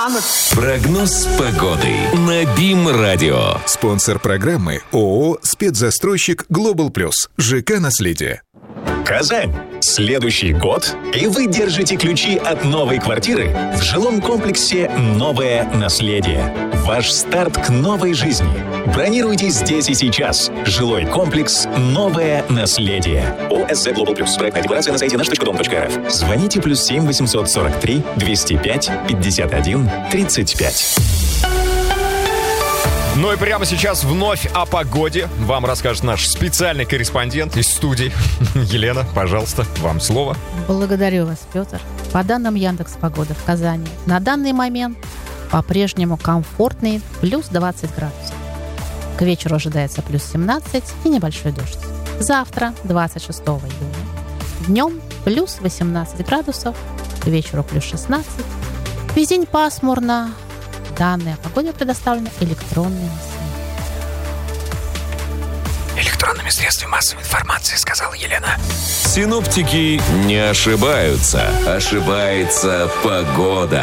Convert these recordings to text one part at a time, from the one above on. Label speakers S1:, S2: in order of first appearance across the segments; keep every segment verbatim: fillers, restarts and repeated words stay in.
S1: Прогноз погоды на БИМ-радио.
S2: Спонсор программы ООО «Спецзастройщик Глобал Плюс». ЖК «Наследие».
S3: Казань. Следующий год, и вы держите ключи от новой квартиры в жилом комплексе «Новое наследие». Ваш старт к новой жизни. Бронируйте здесь и сейчас. Жилой комплекс «Новое наследие». ОСЗ Global Plus. Проектная декларация на сайте наш точка дом точка рф. Звоните плюс семь восемьсот сорок три двести пять пятьдесят один тридцать пять.
S4: Ну и прямо сейчас вновь о погоде вам расскажет наш специальный корреспондент из студии. Елена, пожалуйста, вам слово.
S5: Благодарю вас, Петр. По данным Яндекс.Погоды в Казани, на данный момент по-прежнему комфортный плюс двадцать градусов. К вечеру ожидается плюс семнадцать и небольшой дождь. Завтра, двадцать шестого июня, днем плюс восемнадцать градусов, к вечеру плюс шестнадцать. Весь день пасмурно. Данные о погоде предоставлены электронными СМИ.
S3: Электронными средствами массовой информации, сказала Елена.
S1: Синоптики не ошибаются. Ошибается погода.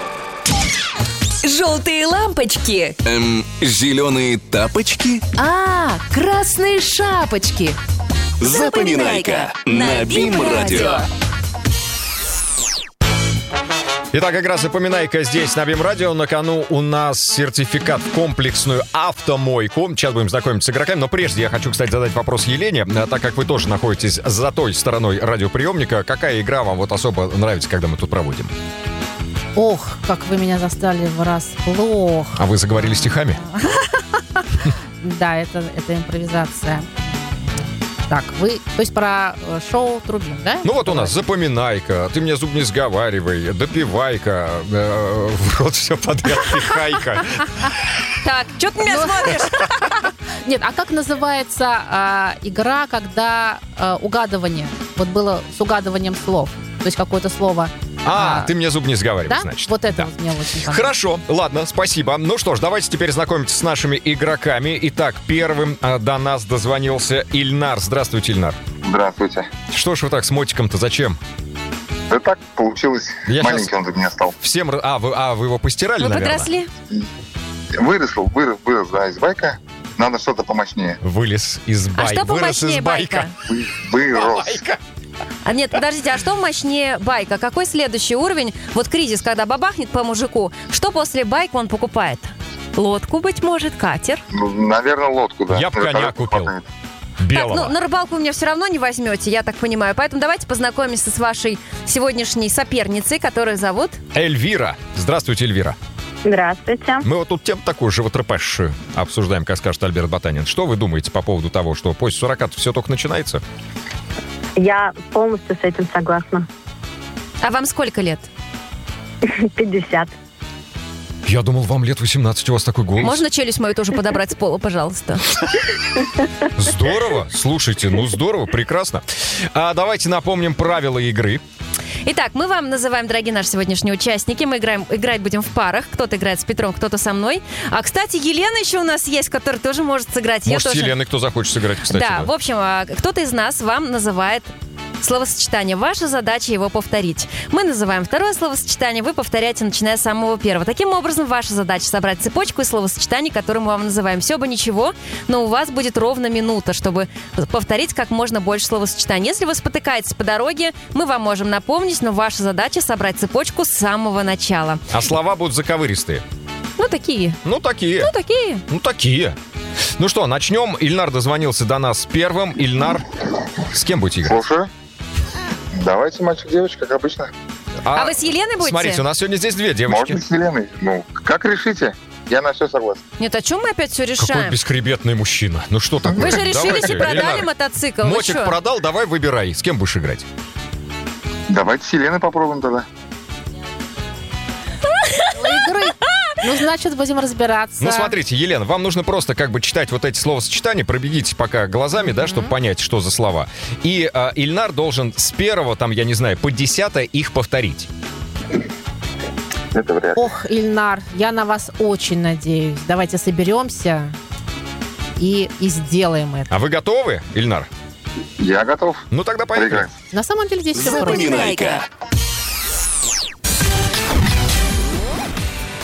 S6: Желтые лампочки.
S1: Эм, зеленые тапочки.
S6: А, красные шапочки.
S1: Запоминай-ка на БИМ-радио.
S4: Итак, как раз запоминай-ка здесь на БИМ-радио. На кону у нас сертификат в комплексную автомойку. Сейчас будем знакомиться с игроками. Но прежде я хочу, кстати, задать вопрос Елене. Так как вы тоже находитесь за той стороной радиоприемника, какая игра вам вот особо нравится, когда мы тут проводим?
S5: Ох, как вы меня застали врасплох.
S4: А вы заговорили стихами?
S5: Да, это импровизация. Так, вы, то есть про шоу «Трубин», да?
S4: Ну вот у нас «Запоминай-ка», «Ты мне зуб не сговаривай», «Допивай-ка», э, в рот все подряд, «Пихай-ка».
S6: Так, что ты меня смотришь?
S5: Нет, а как называется а, игра, когда а, угадывание, вот было с угадыванием слов, то есть какое-то слово...
S4: А, а, ты мне зуб не сговаривай,
S5: да?
S4: Значит.
S5: Вот это
S4: да.
S5: вот мне очень понравилось.
S4: Хорошо, ладно, спасибо. Ну что ж, давайте теперь знакомиться с нашими игроками. Итак, первым а, до нас дозвонился Ильнар. Здравствуйте, Ильнар.
S7: Здравствуйте.
S4: Что ж вы так с мотиком-то, зачем?
S7: Да так получилось.
S4: Я
S7: Маленький он для меня стал.
S4: Всем... А вы, а, вы его постирали,
S6: Вы
S4: наверное?
S6: подросли?
S7: Вырос, вырос, вырос, да, из байка. Надо что-то помощнее.
S4: Вылез из байка.
S6: А что
S4: Вырос
S6: помощнее
S4: из байка?
S6: байка?
S7: Вы, вырос.
S4: Байка.
S6: А нет, подождите, а что мощнее байка? Какой следующий уровень? Вот кризис, когда бабахнет по мужику, что после байка он покупает? Лодку, быть может, катер?
S7: Ну, наверное, лодку, да.
S4: Я бы коня купил.
S6: Так,
S4: Белого.
S6: ну, на рыбалку вы меня все равно не возьмете, я так понимаю. Поэтому давайте познакомимся с вашей сегодняшней соперницей, которую зовут...
S4: Эльвира. Здравствуйте, Эльвира.
S8: Здравствуйте.
S4: Мы вот тут тему такую животрепещущую обсуждаем, как скажет Альберт Ботанин. Что вы думаете по поводу того, что после сорока все только начинается?
S8: Я полностью с этим согласна.
S6: А вам сколько лет?
S8: пятьдесят.
S4: Я думал, вам лет восемнадцать, у вас такой голос.
S6: Можно челюсть мою тоже подобрать с пола, пожалуйста?
S4: Здорово. Слушайте, ну здорово, прекрасно. А давайте напомним правила игры.
S6: Итак, мы вам называем, дорогие наши сегодняшние участники. Мы играем, играть будем в парах. Кто-то играет с Петром, кто-то со мной. А, кстати, Елена еще у нас есть, которая тоже может сыграть.
S4: Может,
S6: Я
S4: с
S6: тоже...
S4: Еленой кто захочет сыграть, кстати.
S6: Да, в общем, кто-то из нас вам называет словосочетание. Ваша задача его повторить. Мы называем второе словосочетание, вы повторяете, начиная с самого первого. Таким образом, ваша задача собрать цепочку из словосочетаний, которые мы вам называем. Все бы ничего, но у вас будет ровно минута, чтобы повторить как можно больше словосочетаний. Если вы спотыкаетесь по дороге, мы вам можем напомнить, но ваша задача собрать цепочку с самого начала.
S4: А слова будут заковыристые.
S6: Ну, такие.
S4: Ну, такие.
S6: Ну, такие.
S4: Ну, такие. Ну что, начнем. Ильнар дозвонился до нас первым. Ильнар, с кем будете играть?
S7: Слушаю. Давайте мальчик-девочка, как обычно.
S6: А, а вы с Еленой будете?
S4: Смотрите, у нас сегодня здесь две девочки.
S7: Можно с Еленой. Ну, как решите. Я на все согласен.
S6: Нет, о чем мы опять все решаем?
S4: Какой бесхребетный мужчина. Ну что такое?
S6: Вы же решились
S4: Давайте,
S6: и продали
S4: Ильнар,
S6: мотоцикл. Вы
S4: Мотик
S6: что?
S4: продал, давай выбирай. С кем будешь играть?
S7: Давайте с Еленой попробуем тогда.
S5: Игры. Ну, значит, будем разбираться.
S4: Ну, смотрите, Елена, вам нужно просто как бы читать вот эти словосочетания, пробегите пока глазами, да, чтобы понять, что за слова. И э, Ильнар должен с первого, там, я не знаю, по десятое их повторить.
S7: Это вряд ли.
S5: Ох, Ильнар, я на вас очень надеюсь. Давайте соберемся и, и сделаем это.
S4: А вы готовы, Ильнар?
S7: Я готов.
S4: Ну, тогда поехали.
S7: Проиграть.
S5: На самом деле здесь все просто.
S1: Запоминай-ка.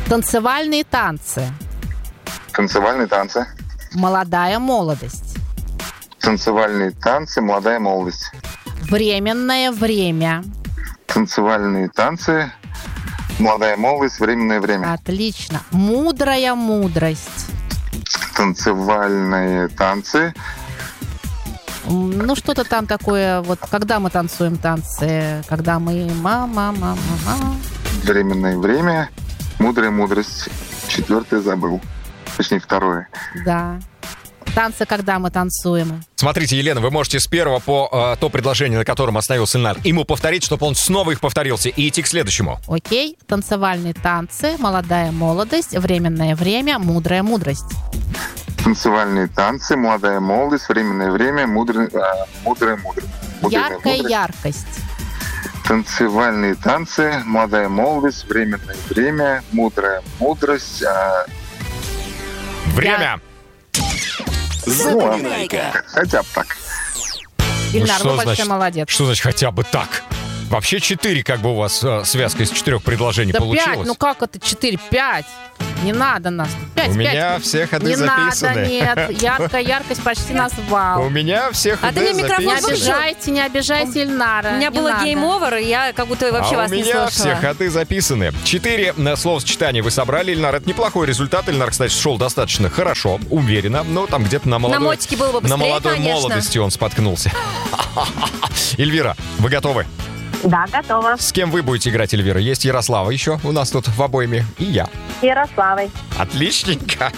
S5: Танцевальные танцы.
S7: Танцевальные танцы.
S5: Молодая молодость.
S7: Танцевальные танцы, молодая молодость.
S5: Временное время.
S7: Танцевальные танцы, молодая молодость, временное время.
S5: Отлично. Мудрая мудрость.
S7: Танцевальные танцы.
S5: М, Ну, что-то там такое, вот, когда мы танцуем танцы, когда мы мама, мама, мама.
S7: Временное время. Мудрая мудрость. Четвертое забыл. Точнее, второе.
S5: Да. Танцы, когда мы танцуем.
S4: Смотрите, Елена, вы можете с первого по э, то предложение, на котором остановился Ильнар, ему повторить, чтобы он снова их повторился, и идти к следующему.
S5: Окей. Танцевальные танцы, молодая молодость, временное время, мудрая мудрость.
S7: Танцевальные танцы, молодая молодость, временное время, мудрая, а, мудрая мудрость. Мудрая
S5: Яркая
S7: мудрость.
S5: яркость.
S7: Танцевальные танцы, молодая молодость, временное время, мудрая мудрость. а,
S4: Время!
S1: Запоминай-ка.
S7: Хотя бы так.
S5: Ильнар,
S4: Ну,
S5: вы
S4: что
S5: большой
S4: значит-
S5: молодец.
S4: Что значит хотя бы так? Вообще четыре, как бы у вас э, связка из четырех предложений
S5: Да
S4: получилась.
S5: пять, ну как это четыре? Пять. Не надо нас. Пять,
S4: У
S5: пять.
S4: меня все ходы
S5: Не
S4: записаны.
S5: надо, нет. Яркая яркость почти назвал.
S4: У меня все
S6: А ты
S4: ходы
S6: мне микрофон
S5: Не
S4: записаны.
S6: выключил?
S5: обижайте, не обижайте Ильнара.
S6: У меня
S5: не
S6: было
S5: надо.
S6: гейм-овер, и я как будто вообще
S4: а
S6: вас
S4: у
S6: не
S4: меня
S6: слышала.
S4: все ходы записаны. Четыре э, словосочетания вы собрали, Ильнар. Это неплохой результат. Ильнар, кстати, шел достаточно хорошо, уверенно. Но там где-то на молодой...
S6: На мотике было бы
S4: На
S6: быстрее,
S4: молодой
S6: конечно.
S4: молодости он споткнулся. Эльвира, вы готовы?
S8: Да, готова.
S4: С кем вы будете играть, Эльвира? Есть Ярослава еще у нас тут в обойме. И я.
S8: С Ярославой.
S4: Отличненько.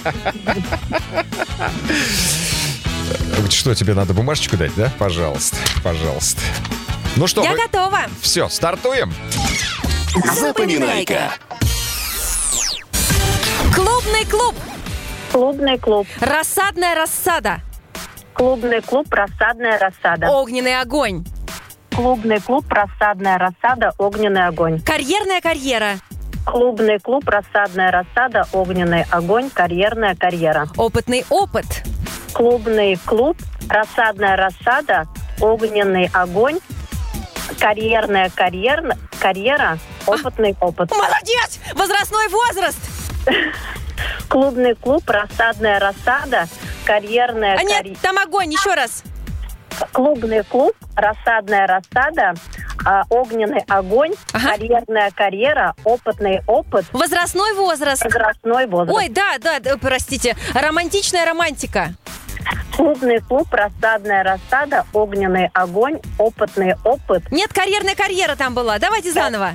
S4: Что, тебе надо бумажечку дать, да? Пожалуйста, пожалуйста. Ну что,
S6: Я
S4: вы...
S6: готова.
S4: все, стартуем.
S1: Запоминай-ка.
S6: Клубный клуб.
S8: Клубный клуб.
S6: Рассадная рассада.
S8: Клубный клуб «Рассадная рассада».
S6: Огненный огонь.
S8: Клубный клуб «Рассадная рассада», огненный огонь.
S6: Карьерная карьера.
S8: Клубный клуб «Рассадная рассада», огненный огонь, карьерная карьера.
S6: Опытный опыт.
S8: Клубный клуб «Рассадная рассада», огненный огонь, карьерная карьера, карьера, опытный опыт.
S6: Молодец! Возрастной возраст.
S8: Клубный клуб «Рассадная рассада», карьерная
S6: А
S8: карьера.
S6: нет, там огонь, еще раз.
S8: Клубный клуб «Рассадная рассада», а, огненный огонь,
S6: Ага.
S8: карьерная карьера, опытный опыт,
S6: Возрастной возраст.
S8: возрастной возраст.
S6: Ой, да, да, да, простите. Романтичная романтика.
S8: Клубный клуб «Рассадная рассада», огненный огонь, опытный опыт.
S6: Нет, карьерная карьера там была. Давайте заново.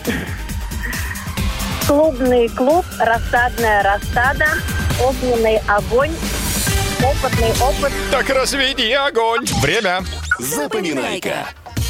S8: Клубный клуб «Рассадная рассада», огненный огонь, опытный опыт.
S4: Так разведи огонь. Время.
S1: Запоминай-ка.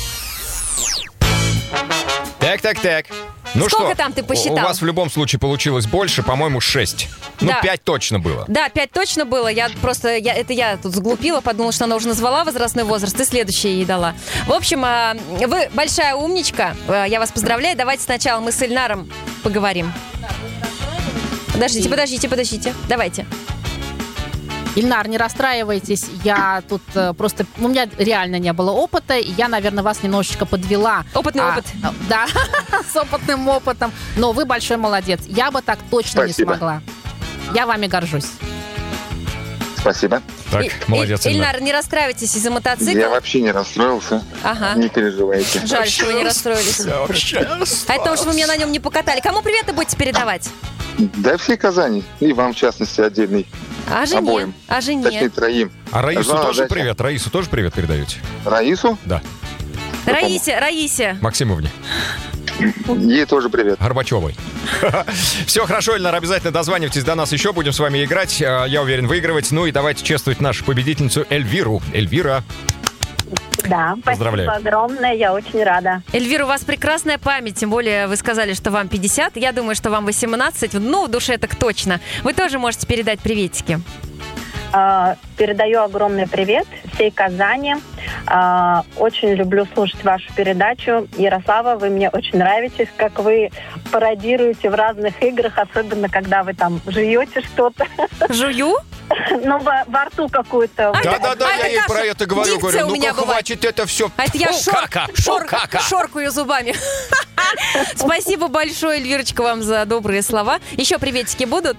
S4: Так, так, так. Ну
S6: Сколько
S4: что,
S6: там ты посчитал?
S4: У вас в любом случае получилось больше, по-моему, шесть. Ну,
S6: Да.
S4: пять точно было.
S6: Да, пять точно было. Я просто, я, это я тут сглупила, подумала, что она уже назвала возрастной возраст, и следующее ей дала. В общем, а, вы большая умничка. А, Я вас поздравляю. Давайте сначала мы с Ильнаром поговорим. Подождите, подождите, подождите. Давайте.
S5: Ильнар, не расстраивайтесь, я тут э, просто... У меня реально не было опыта, и я, наверное, вас немножечко подвела.
S6: Опытный
S5: А,
S6: опыт.
S5: а, Да, с опытным опытом. Но вы большой молодец. Я бы так точно не
S7: Спасибо.
S5: смогла. Я вами горжусь.
S7: Спасибо.
S4: Так,
S6: И-
S4: молодец,
S6: И-
S4: Ильнар.
S6: Ильнар, не расстраивайтесь из-за мотоцикла.
S7: Я вообще не расстроился.
S6: Ага.
S7: Не переживайте.
S6: Жаль, что вы не расстроились. А это потому, что вы меня на нем не покатали. Кому привет будете передавать?
S7: Да всей Казани. И вам, в частности, отдельный.
S6: А жене?
S7: Обоим.
S6: А жене?
S7: Точнее, троим.
S4: А Раису
S7: Жена,
S4: тоже
S7: дача.
S4: привет? Раису тоже привет передаете?
S7: Раису?
S4: Да.
S6: Раисе, Раисе.
S4: Максимовне.
S7: Ей тоже привет.
S4: Горбачевой. Все хорошо, Ильнар, обязательно дозванивайтесь до нас еще, будем с вами играть. э, Я уверен, выигрывать. Ну и давайте чествовать нашу победительницу Эльвиру. Эльвира.
S8: Да,
S4: Поздравляю.
S8: спасибо огромное, я очень рада.
S6: Эльвира, у вас прекрасная память, тем более вы сказали, что вам пятьдесят. Я думаю, что вам восемнадцать. Ну, в душе так точно. Вы тоже можете передать приветики.
S8: А, Передаю огромный привет всей Казани. А, Очень люблю слушать вашу передачу. Ярослава, вы мне очень нравитесь, как вы пародируете в разных играх, особенно когда вы там жуете что-то.
S6: Жую?
S8: Ну, во, во рту какую-то.
S6: А это-
S4: Да-да-да,
S6: а
S4: я
S6: это
S4: ей
S6: как
S4: про
S6: же
S4: это говорю.
S6: дикция
S4: Говорю,
S6: у меня
S4: ну-ка,
S6: бывает.
S4: хватит это все.
S6: А это я
S4: Фу,
S6: шор-
S4: кака,
S6: шор-
S4: фу, кака.
S6: шоркаю зубами. Спасибо большое, Эльвирочка, вам за добрые слова. Еще приветики будут?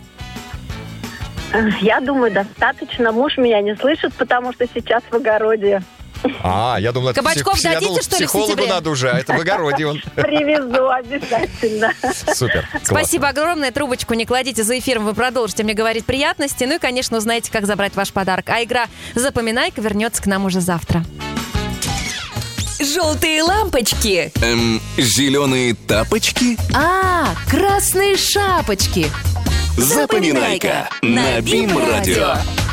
S8: Я думаю, достаточно. Муж меня не слышит, потому что сейчас в огороде.
S4: А, я думал, это
S6: Кабачков
S4: псих- я
S6: дадите,
S4: думал,
S6: что ли, в
S4: психологу
S6: сентябре?
S4: надо уже, а это в огороде он.
S8: Привезу обязательно.
S4: Супер. класс.
S6: Спасибо огромное. Трубочку не кладите, за эфиром вы продолжите мне говорить приятности. Ну и, конечно, узнаете, как забрать ваш подарок. А игра «Запоминайка» вернется к нам уже завтра.
S9: Желтые лампочки.
S1: Эм, зеленые тапочки?
S9: А, красные шапочки.
S1: Запоминайка на БИМ-радио.